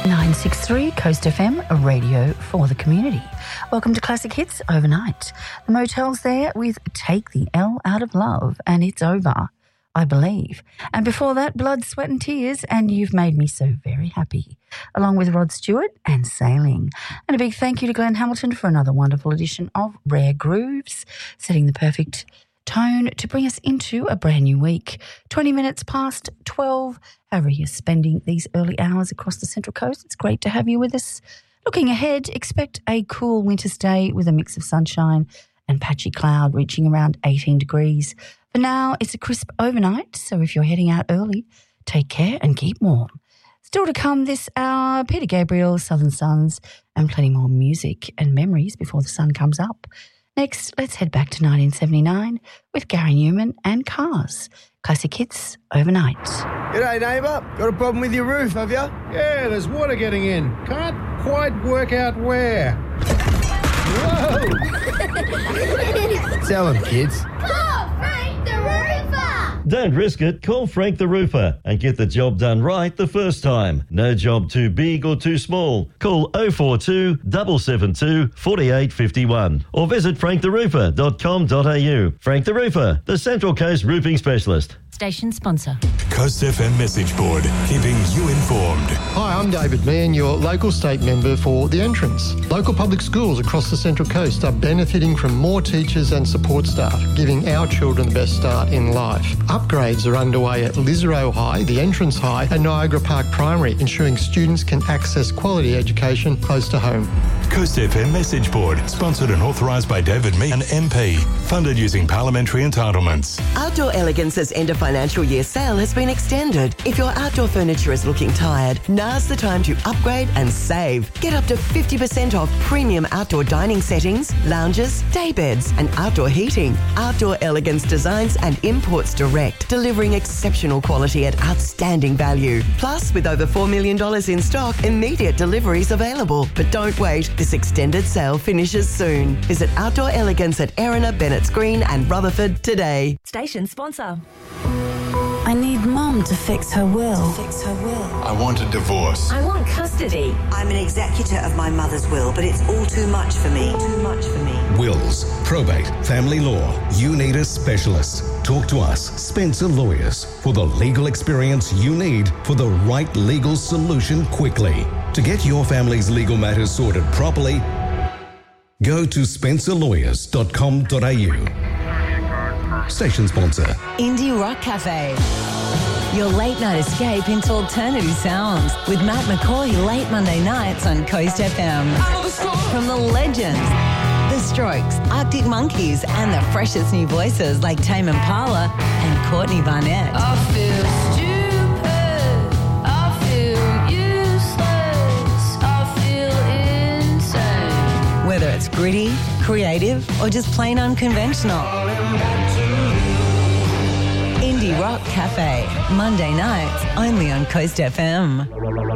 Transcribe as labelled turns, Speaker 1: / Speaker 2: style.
Speaker 1: 963 Coast FM, a radio for the community. Welcome to Classic Hits Overnight. The Motel's there with Take the L Out of Love, and it's over, I believe. And before that, Blood, Sweat and Tears, and You've Made Me So Very Happy, along with Rod Stewart and Sailing. And a big thank you to Glenn Hamilton for another wonderful edition of Rare Grooves, setting the perfect tone to bring us into a brand new week. 20 minutes past 12. However you're spending these early hours across the Central Coast, it's great to have you with us. Looking ahead, expect a cool winter's day with a mix of sunshine and patchy cloud reaching around 18 degrees. For now, it's a crisp overnight, so if you're heading out early, take care and keep warm. Still to come this hour, Peter Gabriel, Southern Suns, and plenty more music and memories before the sun comes up. Next, let's head back to 1979 with Gary Newman and Cars. Classic Hits Overnight.
Speaker 2: G'day, neighbour. Got a problem with your roof, have you?
Speaker 3: Yeah, there's water getting in. Can't quite work out where. Whoa!
Speaker 2: Tell them, kids.
Speaker 4: Call Frank the Roofer!
Speaker 5: Don't risk it. Call Frank the Roofer and get the job done right the first time. No job too big or too small. Call 042 772 4851 or visit franktheroofer.com.au. Frank the Roofer, the Central Coast roofing specialist.
Speaker 1: Station sponsor.
Speaker 6: Coast FM message board, keeping you informed.
Speaker 7: Hi, I'm David Mann, your local state member for The Entrance. Local public schools across the Central Coast are benefiting from more teachers and support staff, giving our children the best start in life. Upgrades are underway at Lisarow High, The Entrance High and Niagara Park Primary, ensuring students can access quality education close to home.
Speaker 6: Coast FM message board, sponsored and authorised by David Meehan, MP. Funded using parliamentary entitlements.
Speaker 8: Outdoor Elegance's end of financial year sale has been extended. If your outdoor furniture is looking tired, now's the time to upgrade and save. Get up to 50% off premium outdoor dining settings, lounges, day beds and outdoor heating. Outdoor Elegance designs and imports direct, delivering exceptional quality at outstanding value. Plus, with over $4 million in stock, immediate deliveries available. But don't wait, this extended sale finishes soon. Visit Outdoor Elegance at Erina, Bennett's Green and Rutherford today.
Speaker 9: Station sponsor.
Speaker 10: I need Mum to fix her will.
Speaker 6: I want a divorce.
Speaker 9: I want custody.
Speaker 11: I'm an executor of my mother's will, but it's all too much for me.
Speaker 12: Wills, probate, family law. You need a specialist. Talk to us, Spencer Lawyers, for the legal experience you need for the right legal solution quickly. To get your family's legal matters sorted properly, go to spencerlawyers.com.au. Station sponsor.
Speaker 9: Indie Rock Cafe. Your late night escape into alternative sounds with Matt McCoy late Monday nights on Coast FM. From the legends, The Strokes, Arctic Monkeys and the freshest new voices like Tame Impala and Courtney Barnett.
Speaker 4: I feel stupid. I feel useless. I feel insane.
Speaker 9: Whether it's gritty, creative or just plain unconventional. Indie Rock Cafe, Monday nights only on Coast FM.